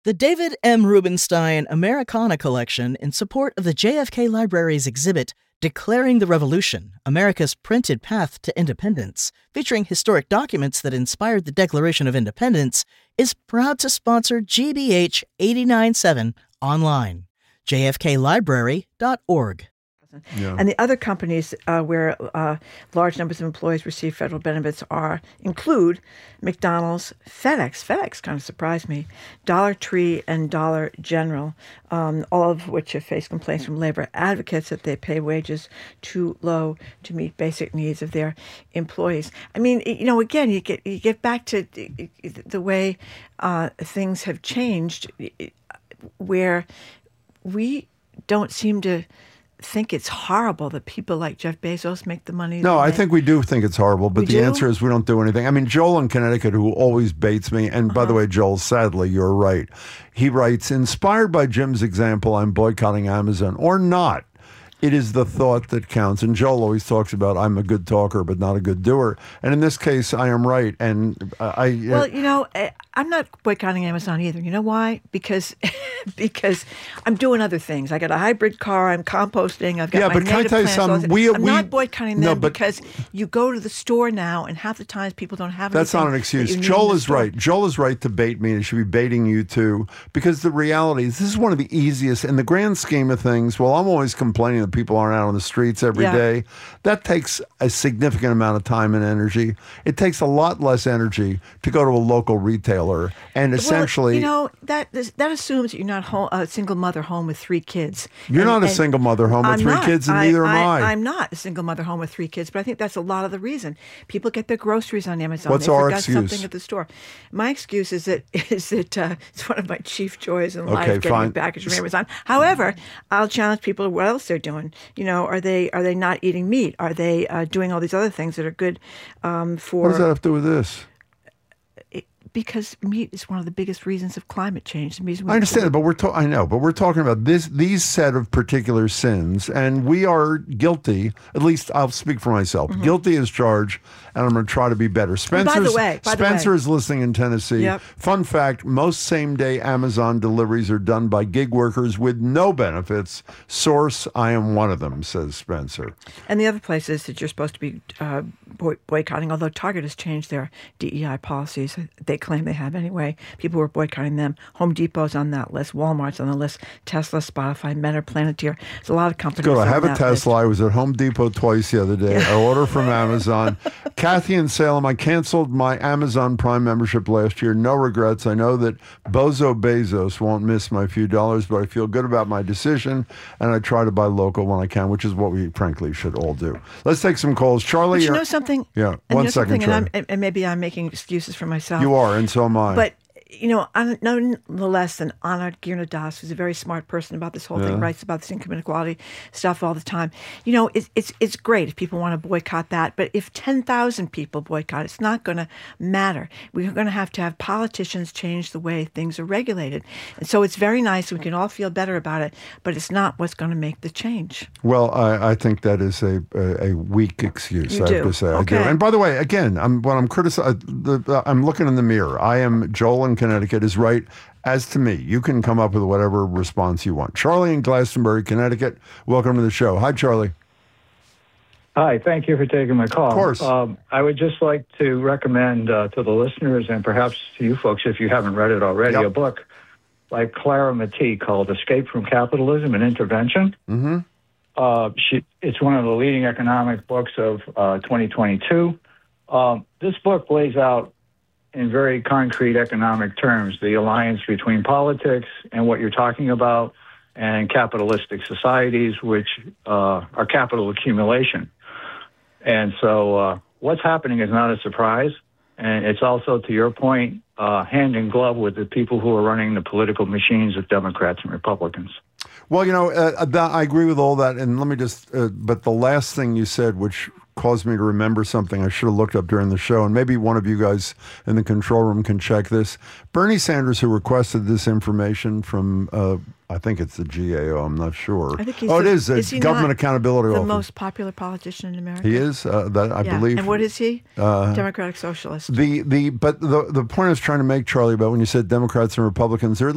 The David M. Rubenstein Americana Collection, in support of the JFK Library's exhibit Declaring the Revolution, America's Printed Path to Independence, featuring historic documents that inspired the Declaration of Independence, is proud to sponsor GBH 897 online. jfklibrary.org. Yeah. And the other companies where large numbers of employees receive federal benefits include McDonald's, FedEx. FedEx kind of surprised me. Dollar Tree and Dollar General, all of which have faced complaints from labor advocates that they pay wages too low to meet basic needs of their employees. I mean, again, you get back to the way things have changed, where we don't seem to think it's horrible that people like Jeff Bezos make the money. No, I think we do think it's horrible, but the answer is we don't do anything. I mean, Joel in Connecticut, who always baits me, and by the way, Joel, sadly, you're right. He writes, inspired by Jim's example, I'm boycotting Amazon, or not. It is the thought that counts. And Joel always talks about, I'm a good talker, but not a good doer. And in this case, I am right. And I'm not boycotting Amazon either. You know why? Because I'm doing other things. I got a hybrid car. I'm composting. I've got my but can I tell you something? I'm not boycotting them because you go to the store now, and half the times people don't have anything. That's not an excuse. Joel is right. Joel is right to bait me. It should be baiting you too. Because the reality is, this is one of the easiest, in the grand scheme of things, well, I'm always complaining that people aren't out on the streets every day. That takes a significant amount of time and energy. It takes a lot less energy to go to a local retailer and essentially... that assumes that you're not a single mother home with 3 kids. You're not a single mother home with 3 kids, and neither am I. I'm not a single mother home with 3 kids, but I think that's a lot of the reason. People get their groceries on Amazon. What's our excuse? Something at the store. My excuse is that it's one of my chief joys in life, getting a package from Amazon. However, I'll challenge people what else they're doing. Are they not eating meat? Are they doing all these other things that are good for... What does that have to do with this? Because meat is one of the biggest reasons of climate change. I understand it, but we're talking about these set of particular sins, and we are guilty. At least I'll speak for myself. Mm-hmm. Guilty as charged, and I'm going to try to be better. Spencer is listening in Tennessee. Yep. Fun fact: most same-day Amazon deliveries are done by gig workers with no benefits. Source: I am one of them, says Spencer. And the other places that you're supposed to be boycotting, although Target has changed their DEI policies, they claim they have anyway. People were boycotting them. Home Depot's on that list. Walmart's on the list. Tesla, Spotify, Meta, Planeteer. There's a lot of companies. Good. I have a Tesla. I was at Home Depot twice the other day. I order from Amazon. Kathy in Salem, I canceled my Amazon Prime membership last year. No regrets. I know that Bozo Bezos won't miss my few dollars, but I feel good about my decision, and I try to buy local when I can, which is what we frankly should all do. Let's take some calls. Charlie, but you know something? Yeah, one second, Charlie. And maybe I'm making excuses for myself. You are, and so am I. But none less than Anand Girnadas, who's a very smart person about this whole thing, writes about this income inequality stuff all the time. It's great if people want to boycott that, but if 10,000 people boycott, it's not going to matter. We're going to have politicians change the way things are regulated. And so it's very nice. We can all feel better about it, but it's not what's going to make the change. Well, I think that is a weak excuse, you I have to say. Okay. I do. And by the way, again, I'm looking in the mirror. I am Joel in Connecticut is right. As to me, you can come up with whatever response you want. Charlie in Glastonbury, Connecticut, welcome to the show. Hi, Charlie. Hi, thank you for taking my call. Of course. I would just like to recommend to the listeners and perhaps to you folks, if you haven't read it already, a book by Clara Matee called Escape from Capitalism and Intervention. Mm-hmm. It's one of the leading economic books of 2022. This book lays out in very concrete economic terms the alliance between politics and what you're talking about and capitalistic societies, which are capital accumulation. And so what's happening is not a surprise. And it's also, to your point, hand in glove with the people who are running the political machines of Democrats and Republicans. Well, I agree with all that. And let me just, but the last thing you said, which caused me to remember something I should have looked up during the show, and maybe one of you guys in the control room can check this. Bernie Sanders, who requested this information from, I think it's the GAO, I'm not sure. I think he's it is. It's Government Accountability Office. The most popular politician in America. He is, I believe. And what is he? Democratic Socialist. But the point I was trying to make, Charlie, about when you said Democrats and Republicans, they're